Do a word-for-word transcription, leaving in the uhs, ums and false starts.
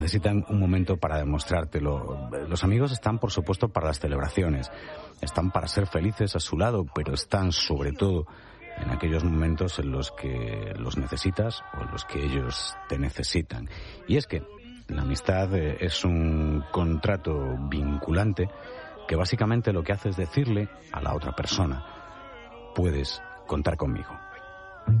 necesitan un momento para demostrártelo. Los amigos están, por supuesto, para las celebraciones, están para ser felices a su lado, pero están, sobre todo, en aquellos momentos en los que los necesitas o en los que ellos te necesitan. Y es que la amistad es un contrato vinculante que básicamente lo que hace es decirle a la otra persona: puedes contar conmigo.